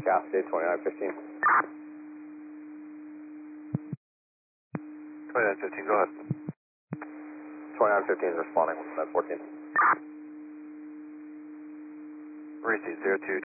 Cascade 2915. 2915, go ahead. 2915 is responding with 14. Racing 02